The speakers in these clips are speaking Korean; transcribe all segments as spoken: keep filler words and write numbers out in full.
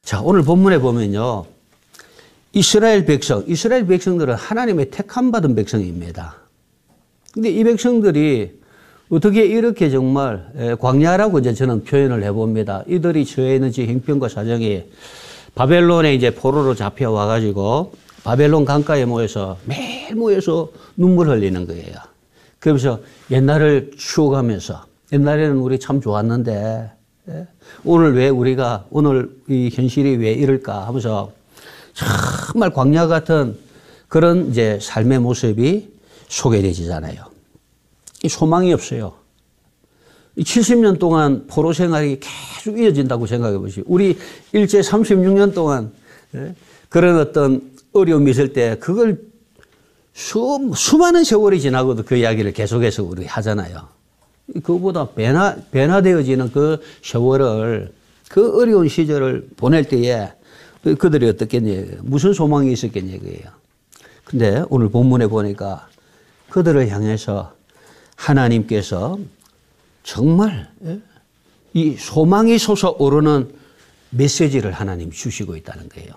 자, 오늘 본문에 보면요. 이스라엘 백성, 이스라엘 백성들은 하나님의 택함 받은 백성입니다. 근데 이 백성들이 어떻게 이렇게 정말 광야라고 이제 저는 표현을 해봅니다. 이들이 처해 있는 지 형편과 사정이 바벨론에 이제 포로로 잡혀와 가지고 바벨론 강가에 모여서 매일 모여서 눈물 흘리는 거예요. 그러면서 옛날을 추억하면서 옛날에는 우리 참 좋았는데 오늘 왜 우리가 오늘 이 현실이 왜 이럴까 하면서 정말 광야 같은 그런 이제 삶의 모습이 소개되지잖아요. 이 소망이 없어요. 이 칠십 년 동안 포로 생활이 계속 이어진다고 생각해 보시죠. 우리 일제 삼십육 년 동안 그런 어떤 어려움이 있을 때 그걸 수, 수많은 세월이 지나고도 그 이야기를 계속해서 우리 하잖아요. 그거보다 변화, 변화되어지는 그 세월을, 그 어려운 시절을 보낼 때에 그들이 어떻겠냐, 무슨 소망이 있었겠냐, 그게요. 근데 오늘 본문에 보니까 그들을 향해서 하나님께서 정말 이 소망이 솟아오르는 메시지를 하나님 주시고 있다는 거예요.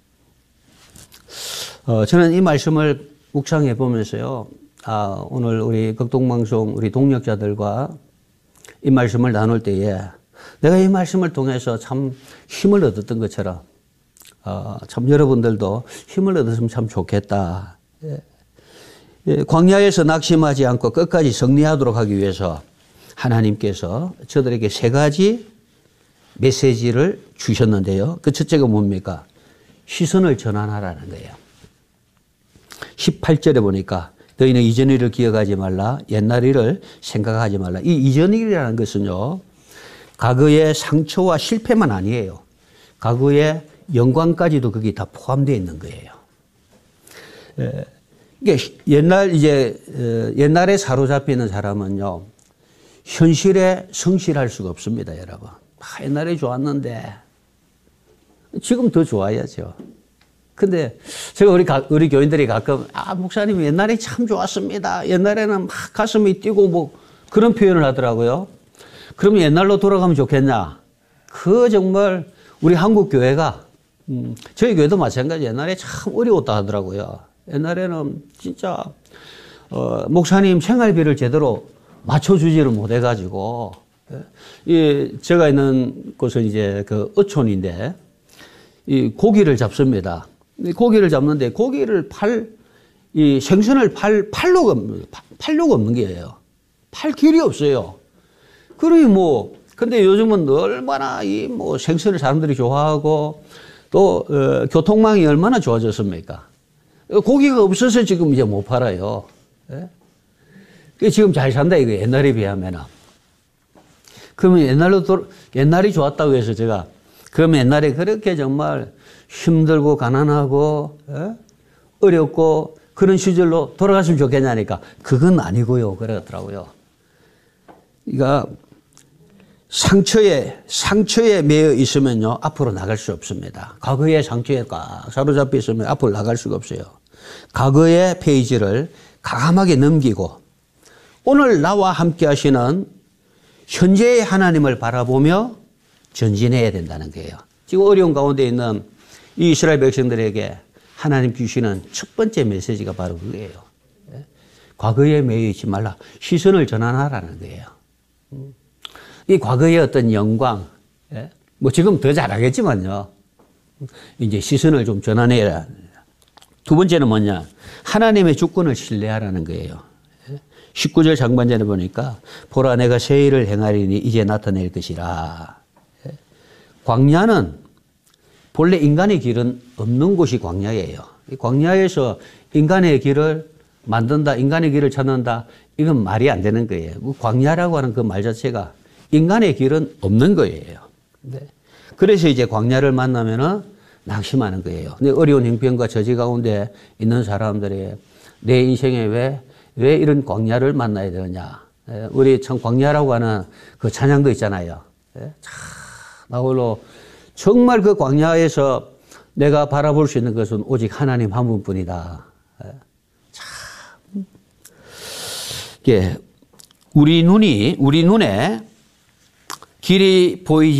어, 저는 이 말씀을 묵상해 보면서요, 아, 오늘 우리 극동방송 우리 동역자들과 이 말씀을 나눌 때에 내가 이 말씀을 통해서 참 힘을 얻었던 것처럼 어, 참 여러분들도 힘을 얻었으면 참 좋겠다. 예. 예, 광야에서 낙심하지 않고 끝까지 승리하도록 하기 위해서 하나님께서 저들에게 세 가지 메시지를 주셨는데요. 그 첫째가 뭡니까? 시선을 전환하라는 거예요. 십팔 절에 보니까 너희는 이전 일을 기억하지 말라. 옛날 일을 생각하지 말라. 이 이전 일이라는 것은요. 과거의 상처와 실패만 아니에요. 과거의 영광까지도 거기 다 포함되어 있는 거예요. 이게 옛날 이제 옛날에 사로잡히는 사람은요. 현실에 성실할 수가 없습니다, 여러분. 아, 옛날에 좋았는데 지금 더 좋아야죠. 근데 제가 우리 가, 우리 교인들이 가끔 아 목사님 옛날에 참 좋았습니다. 옛날에는 막 가슴이 뛰고 뭐 그런 표현을 하더라고요. 그러면 옛날로 돌아가면 좋겠냐? 그 정말 우리 한국 교회가 음, 저희 교회도 마찬가지. 옛날에 참 어려웠다 하더라고요. 옛날에는 진짜 어, 목사님 생활비를 제대로 맞춰주지를 못해가지고 이 제가 있는 곳은 이제 그 어촌인데 이 고기를 잡습니다. 고기를 잡는데 고기를 팔, 이 생선을 팔, 팔로가, 팔로가 없는 게예요. 팔 길이 없어요. 그러니 뭐, 근데 요즘은 얼마나 이 뭐 생선을 사람들이 좋아하고 또, 어, 교통망이 얼마나 좋아졌습니까? 고기가 없어서 지금 이제 못 팔아요. 예? 지금 잘 산다, 이거 옛날에 비하면은. 그러면 옛날로 또, 옛날이 좋았다고 해서 제가 그러면 옛날에 그렇게 정말 힘들고 가난하고 에? 어렵고 그런 시절로 돌아갔으면 좋겠냐니까 그건 아니고요. 그러더라고요. 그러니까 상처에 상처에 매여 있으면요 앞으로 나갈 수 없습니다. 과거의 상처에 꽉 사로잡혀 있으면 앞으로 나갈 수가 없어요. 과거의 페이지를 과감하게 넘기고 오늘 나와 함께 하시는 현재의 하나님을 바라보며 전진해야 된다는 거예요. 지금 어려운 가운데 있는 이 이스라엘 백성들에게 하나님 주시는 첫 번째 메시지가 바로 그거예요. 과거에 매여 있지 말라. 시선을 전환하라는 거예요. 이 과거의 어떤 영광, 뭐 지금 더 잘하겠지만요. 이제 시선을 좀 전환해야. 두 번째는 뭐냐? 하나님의 주권을 신뢰하라는 거예요. 십구 절 상반절에 보니까 보라 내가 새 일을 행하리니 이제 나타낼 것이라. 광야는 본래 인간의 길은 없는 곳이 광야예요. 광야에서 인간의 길을 만든다, 인간의 길을 찾는다, 이건 말이 안 되는 거예요. 광야라고 하는 그 말 자체가 인간의 길은 없는 거예요. 그래서 이제 광야를 만나면은 낙심하는 거예요. 근데 어려운 형편과 저지 가운데 있는 사람들이 내 인생에 왜, 왜 이런 광야를 만나야 되느냐. 우리 참 광야라고 하는 그 찬양도 있잖아요. 참, 나홀로 정말 그 광야에서 내가 바라볼 수 있는 것은 오직 하나님 한 분뿐이다. 참, 예, 우리 눈이, 우리 눈에 길이 보이지